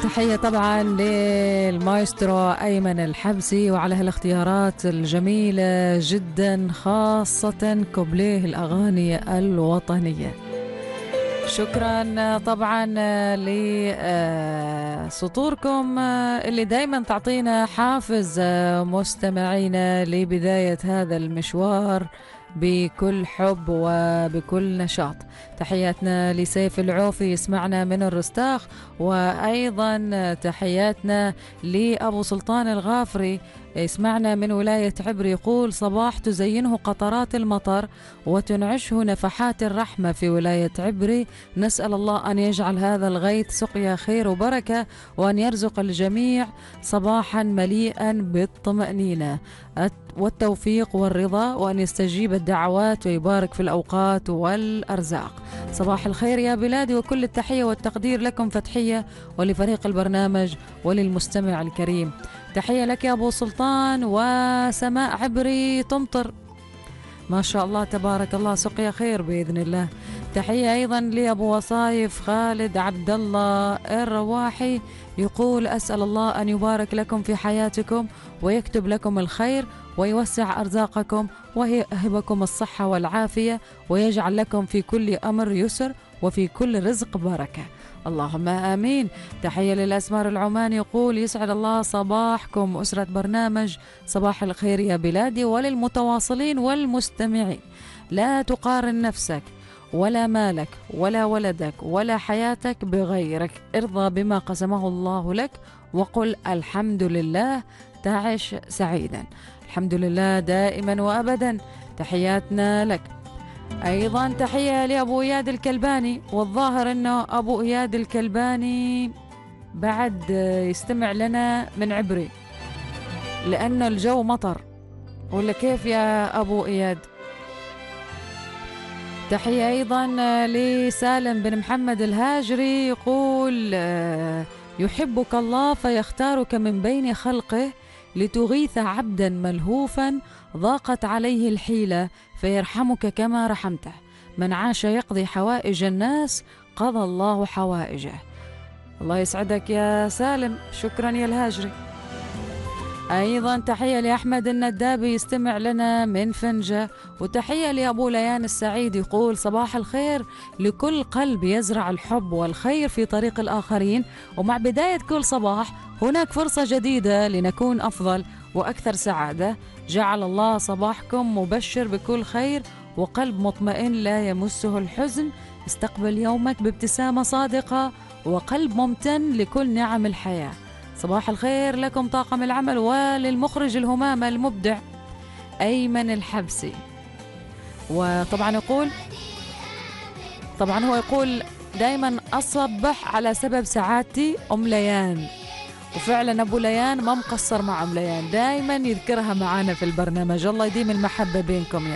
تحية طبعا للمايسترو أيمن الحبسي وعلى هالاختيارات الجميلة جدا، خاصة كوبليه الأغاني الوطنية. شكرا طبعا لسطوركم اللي دايما تعطينا حافز مستمعينا لبداية هذا المشوار بكل حب وبكل نشاط. تحياتنا لسيف العوفي يسمعنا من الرستاخ، وأيضا تحياتنا لأبو سلطان الغافري يسمعنا من ولاية عبر، يقول صباح تزينه قطرات المطر وتنعشه نفحات الرحمة في ولاية عبري، نسأل الله أن يجعل هذا الغيث سقيا خير وبركة، وأن يرزق الجميع صباحا مليئا بالطمأنينة والتوفيق والرضا، وأن يستجيب الدعوات ويبارك في الأوقات والأرزاق. صباح الخير يا بلادي، وكل التحية والتقدير لكم فتحية ولفريق البرنامج وللمستمع الكريم. تحية لك يا أبو سلطان، وسماء عبري تمطر ما شاء الله تبارك الله، سقيا خير بإذن الله. تحية أيضا لأبو وصايف خالد عبد الله الرواحي، يقول أسأل الله أن يبارك لكم في حياتكم ويكتب لكم الخير ويوسع أرزاقكم ويهبكم الصحة والعافية ويجعل لكم في كل أمر يسر وفي كل رزق بركة، اللهم آمين. تحية للأسمار العمان، يقول يسعد الله صباحكم أسرة برنامج صباح الخير يا بلادي، وللمتواصلين والمستمعين لا تقارن نفسك ولا مالك ولا ولدك ولا حياتك بغيرك، ارضى بما قسمه الله لك وقل الحمد لله تعش سعيدا. الحمد لله دائما وأبدا. تحياتنا لك. أيضا تحية لأبو إياد الكلباني، والظاهر أنه أبو إياد الكلباني بعد يستمع لنا من عبري لأنه الجو مطر، ولا كيف يا أبو إياد؟ تحية أيضا لسالم بن محمد الهاجري، يقول يحبك الله فيختارك من بين خلقه لتغيث عبدا ملهوفا ضاقت عليه الحيلة فيرحمك كما رحمته، من عاش يقضي حوائج الناس قضى الله حوائجه. الله يسعدك يا سالم، شكرا يا الهاجري. أيضا تحية لأحمد الندابي يستمع لنا من فنجة، وتحية لأبو ليان السعيد، يقول صباح الخير لكل قلب يزرع الحب والخير في طريق الآخرين، ومع بداية كل صباح هناك فرصة جديدة لنكون أفضل وأكثر سعادة، جعل الله صباحكم مبشر بكل خير وقلب مطمئن لا يمسه الحزن، استقبل يومك بابتسامة صادقة وقلب ممتن لكل نعم الحياة. صباح الخير لكم طاقم العمل وللمخرج الهمام المبدع أيمن الحبسي. وطبعا هو يقول دايما أصبح على سبب سعادتي أم ليان، وفعلا أبو ليان ما مقصر مع أم ليان، دايما يذكرها معانا في البرنامج. الله يديم المحبة بينكم يا